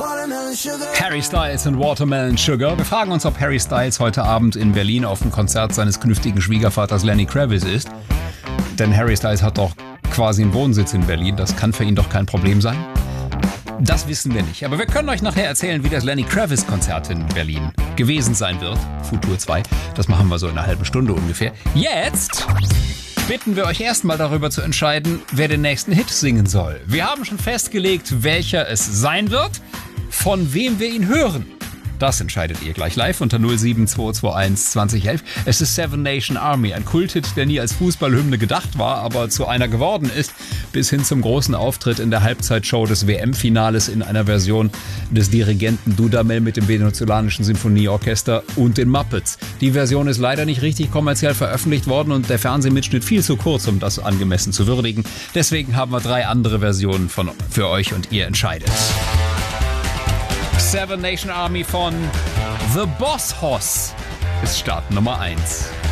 Harry Styles und Watermelon Sugar. Wir fragen uns, ob Harry Styles heute Abend in Berlin auf dem Konzert seines künftigen Schwiegervaters Lenny Kravitz ist. Denn Harry Styles hat doch quasi einen Wohnsitz in Berlin. Das kann für ihn doch kein Problem sein. Das wissen wir nicht. Aber wir können euch nachher erzählen, wie das Lenny Kravitz-Konzert in Berlin gewesen sein wird. Futur 2. Das machen wir so in einer halben Stunde ungefähr. Jetzt bitten wir euch erstmal darüber zu entscheiden, wer den nächsten Hit singen soll. Wir haben schon festgelegt, welcher es sein wird, von wem wir ihn hören. Das entscheidet ihr gleich live unter 07221 2011. Es ist Seven Nation Army, ein Kulthit, der nie als Fußballhymne gedacht war, aber zu einer geworden ist, bis hin zum großen Auftritt in der Halbzeitshow des WM-Finales in einer Version des Dirigenten Dudamel mit dem venezolanischen Sinfonieorchester und den Muppets. Die Version ist leider nicht richtig kommerziell veröffentlicht worden und der Fernsehmitschnitt viel zu kurz, um das angemessen zu würdigen. Deswegen haben wir 3 andere Versionen für euch und ihr entscheidet. Seven Nation Army von The Boss Hoss ist Start Nummer 1.